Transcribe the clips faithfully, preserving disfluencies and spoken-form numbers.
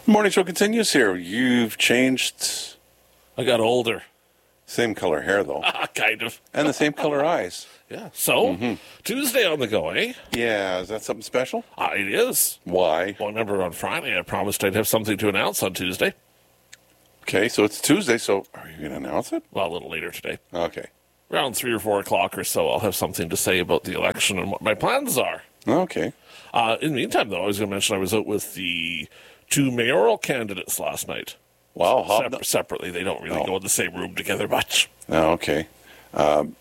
Morning show continues here. You've changed. I got older. Same color hair, though. Kind of. And the same color eyes. Yeah. So, Mm-hmm. Tuesday on the go, eh? Yeah, is that something special? Uh, it is. Why? Well, remember on Friday, I promised I'd have something to announce on Tuesday. Okay, so it's Tuesday, so are you going to announce it? Well, a little later today. Okay. Around three or four o'clock or so, I'll have something to say about the election and what my plans are. Okay. Uh, in the meantime, though, I was going to mention I was out with the two mayoral candidates last night. Wow. How, Sep- separately, they don't really Oh. go in the same room together much. oh, okay. Um,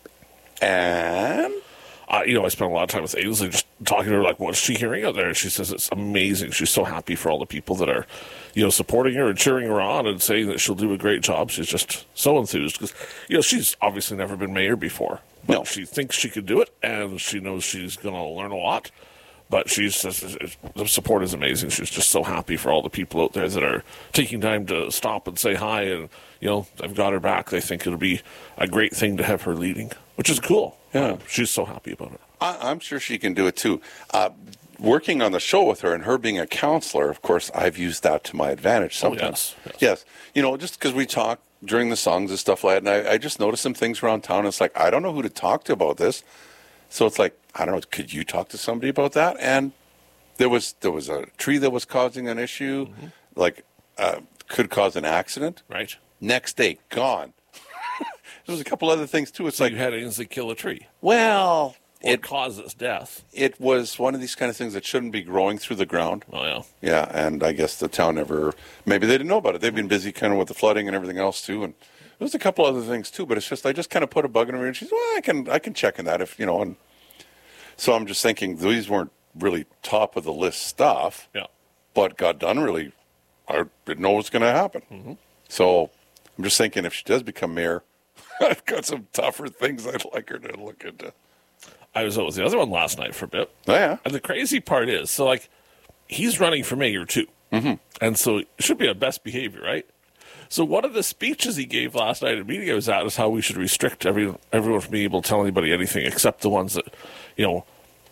and? Uh, you know, I spent a lot of time with Ainsley just talking to her, like, what's she hearing out there? And she says it's amazing. She's so happy for all the people that are, you know, supporting her and cheering her on and saying that she'll do a great job. She's just so enthused because, you know, she's obviously never been mayor before. But No. she thinks she could do it, and she knows she's going to learn a lot. But she's just, the support is amazing. She's just so happy for all the people out there that are taking time to stop and say hi. And, you know, I've got her back. They think it'll be a great thing to have her leading, which is cool. Yeah. Uh, she's so happy about it. I, I'm sure she can do it, too. Uh, working on the show with her and her being a counselor, of course, I've used that to my advantage sometimes. yes, yes. Yes. You know, just because we talk during the songs and stuff like that, and I, I just noticed some things around town. It's like, I don't know who to talk to about this. So it's like, I don't know, could you talk to somebody about that? And there was there was a tree that was causing an issue, mm-hmm. like uh, could cause an accident. Right. Next day, gone. There's a couple other things, too. It's So like, you had Ainsley kill a tree. well, Or it causes death. it was one of these kind of things that shouldn't be growing through the ground. Oh, yeah. Yeah, and I guess the town never, maybe they didn't know about it. They've been busy kind of with the flooding and everything else, too. And there was a couple other things, too, but it's just, I just kind of put a bug in her, and she's, well, I can, I can check on that if, you know, and so I'm just thinking these weren't really top of the list stuff, Yeah. but got done really, I didn't know what's going to happen. Mm-hmm. So I'm just thinking if she does become mayor, I've got some tougher things I'd like her to look into. I was out with the other one last night for a bit. Oh, yeah. And the crazy part is, so, like, he's running for mayor, too. Mm-hmm. And so it should be on best behavior, right? So one of the speeches he gave last night at a meeting I was at is how we should restrict every, everyone from being able to tell anybody anything except the ones that, you know,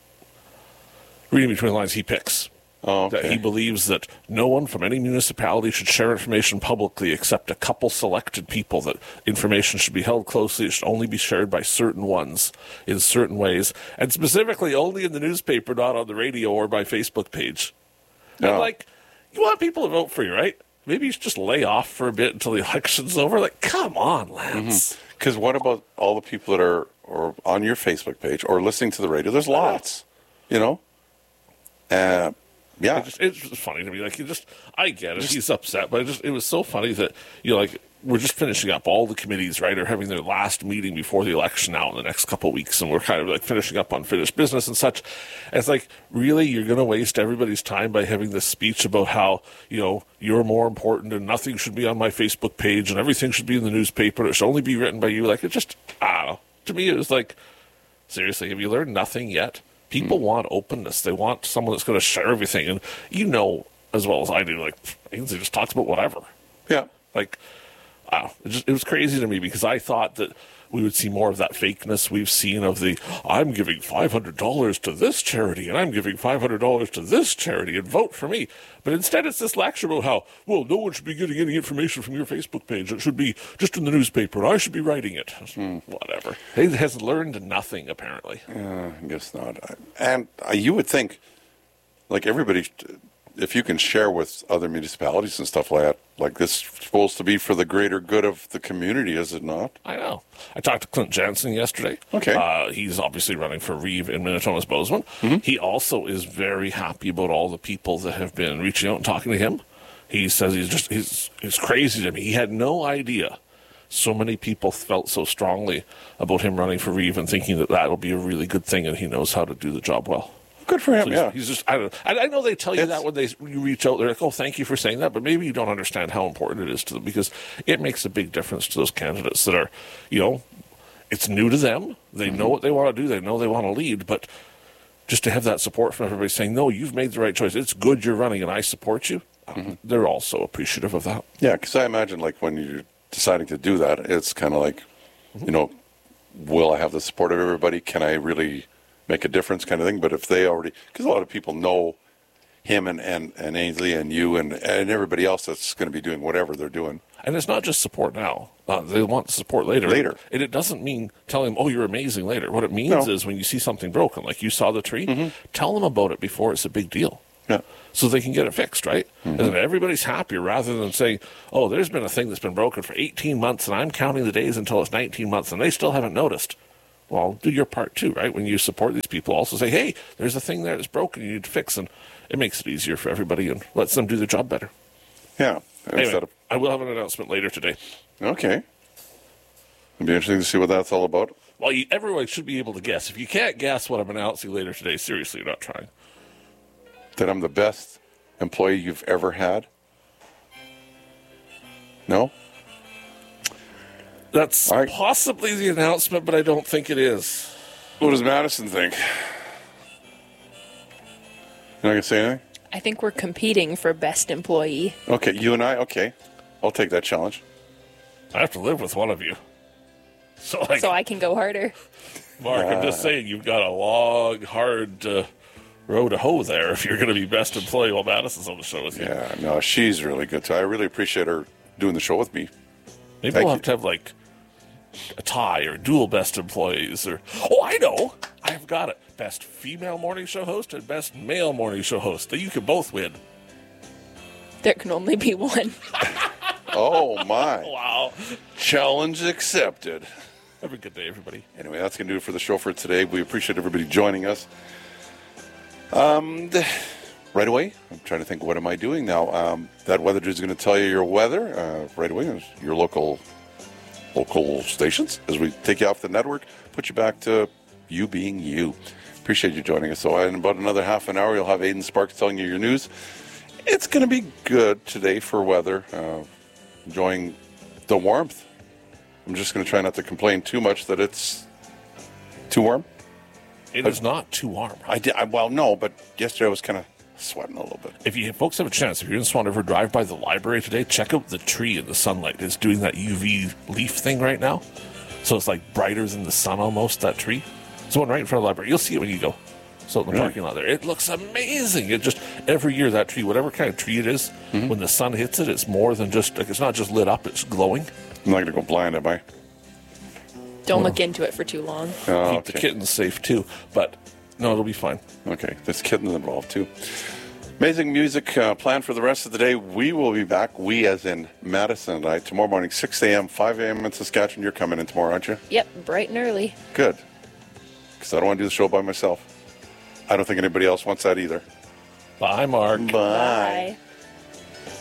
reading between the lines he picks. Oh, That he okay. believes that no one from any municipality should share information publicly except a couple selected people, that information should be held closely, it should only be shared by certain ones in certain ways, and specifically only in the newspaper, not on the radio or by Facebook page. And No. like, you want people to vote for you, right? Maybe you should just lay off for a bit until the election's over. Like, come on, Lance. Because what about all the people that are or on your Facebook page or listening to the radio? There's lots, you know? Uh, yeah. It just, it's just funny to me. Like, you just, I get it. He's upset, but it just, it was so funny that, you know, like, we're just finishing up. All the committees, right, are having their last meeting before the election now in the next couple of weeks, and we're kind of like finishing up on finished business and such. And it's like, really, you're going to waste everybody's time by having this speech about how, you know, you're more important and nothing should be on my Facebook page and everything should be in the newspaper and it should only be written by you. Like, it just, I don't know. To me, it was like, seriously, have you learned nothing yet? People Hmm. want openness. They want someone that's going to share everything. And you know as well as I do, like, Ainsley just talks about whatever. Yeah. Like, wow, it, just, it was crazy to me because I thought that we would see more of that fakeness we've seen of the, I'm giving five hundred dollars to this charity and I'm giving five hundred dollars to this charity and vote for me. But instead it's this lecture about how, well, no one should be getting any information from your Facebook page. It should be just in the newspaper. I should be writing it. Whatever. He has learned nothing, apparently. Uh, I guess not. I- And uh, you would think, like everybody, if you can share with other municipalities and stuff like that, like this is supposed to be for the greater good of the community, is it not? I know. I talked to Clint Jansen yesterday. Okay. Uh, he's obviously running for Reeve in Minnetonka's Bozeman. Mm-hmm. He also is very happy about all the people that have been reaching out and talking to him. He says he's just, he's, he's crazy to me. He had no idea so many people felt so strongly about him running for Reeve and thinking that that will be a really good thing and he knows how to do the job well. Good for him, So he's, yeah. he's just, I don't know. I, I know they tell you It's- that when they when you reach out, they're like, oh, thank you for saying that, but maybe you don't understand how important it is to them because it makes a big difference to those candidates that are, you know, it's new to them. They know what they want to do. They know they want to lead, but just to have that support from everybody saying, no, you've made the right choice. It's good you're running and I support you. Um, they're also appreciative of that. Yeah, because I imagine like when you're deciding to do that, it's kind of like, you know, will I have the support of everybody? Can I really make a difference kind of thing? But if they already, because a lot of people know, him and, and, and Ainsley and you and, and everybody else that's going to be doing whatever they're doing. And it's not just support now. Uh, they want support later. Later. And it doesn't mean telling them, oh, you're amazing later. What it means No. is when you see something broken, like you saw the tree, Mm-hmm. tell them about it before it's a big deal. Yeah. So they can get it fixed, right? Mm-hmm. And then everybody's happier rather than saying, oh, there's been a thing that's been broken for eighteen months and I'm counting the days until it's nineteen months and they still haven't noticed. Well, do your part too, right? When you support these people, also say, hey, there's a thing there that's broken you need to fix. And it makes it easier for everybody and lets them do their job better. Yeah. Anyway, Instead of, I will have an announcement later today. okay. It'll be interesting to see what that's all about. Well, you, everyone should be able to guess. If you can't guess what I'm announcing later today, seriously, you're not trying. That I'm the best employee you've ever had? No? That's All right. possibly the announcement, but I don't think it is. What does Madison think? You're not going to say anything? I think we're competing for best employee. Okay, you and I? Okay. I'll take that challenge. I have to live with one of you. So, like, So I can go harder. Mark, I'm just saying you've got a long, hard uh, row to hoe there if you're going to be best employee while Madison's on the show with you. Yeah, no, she's really good too. I really appreciate her doing the show with me. Maybe Thank we'll you. have to have, like, a tie or dual best employees. Or, oh, I know. I've got it. Best female morning show host and best male morning show host. That you could both win. There can only be one. Oh, my. Wow. Challenge accepted. Have a good day, everybody. Anyway, that's going to do it for the show for today. We appreciate everybody joining us. Um, th- right away, I'm trying to think, what am I doing now? Um, that weather dude's going to tell you your weather uh, right away. Your local local stations as we take you off the network, put you back to you being you. Appreciate you joining us. So in about another half an hour, you'll have Aiden Sparks telling you your news. It's going to be good today for weather. Uh, enjoying the warmth. I'm just going to try not to complain too much that it's too warm. It is not too warm. I did. I, well, no, but yesterday I was kind of sweating a little bit. If you folks have a chance, if you're in Swan River, drive by the library today, check out the tree in the sunlight. It's doing that U V leaf thing right now. So it's like brighter than the sun almost, that tree. It's one right in front of the library. You'll see it when you go. So in the Really? parking lot there. It looks amazing. It just, every year that tree, whatever kind of tree it is, Mm-hmm. when the sun hits it, it's more than just, like, it's not just lit up, it's glowing. I'm not going to go blind, am I? Don't look into it for too long. Oh, Keep the okay. kittens safe too. But no, it'll be fine. Okay, there's kittens involved too. Amazing music uh, planned for the rest of the day. We will be back, we as in Madison and I, tomorrow morning, six a.m., five a.m. in Saskatchewan. You're coming in tomorrow, aren't you? Yep, bright and early. Good. Because I don't want to do the show by myself. I don't think anybody else wants that either. Bye, Mark. Bye.